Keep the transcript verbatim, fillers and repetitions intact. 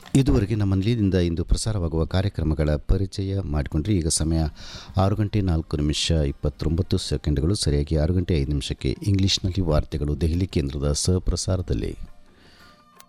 ಇದುವರೆಗೆ ನಮ್ಮ ನಿಲಯದಿಂದ ಇಂದು ಪ್ರಸಾರವಾಗುವ ಕಾರ್ಯಕ್ರಮಗಳ ಪರಿಚಯ ಮಾಡಿಕೊಂಡ್ರೆ ಈಗ ಸಮಯ ಆರು ಗಂಟೆ ನಾಲ್ಕು ನಿಮಿಷ ಇಪ್ಪತ್ತೊಂಬತ್ತು ಸೆಕೆಂಡ್ಗಳು. ಸರಿಯಾಗಿ ಆರು ಗಂಟೆ ಐದು ನಿಮಿಷಕ್ಕೆ ಇಂಗ್ಲಿಷ್ನಲ್ಲಿ ವಾರ್ತೆಗಳು ದೆಹಲಿ ಕೇಂದ್ರದ ಸಹಪ್ರಸಾರದಲ್ಲಿ.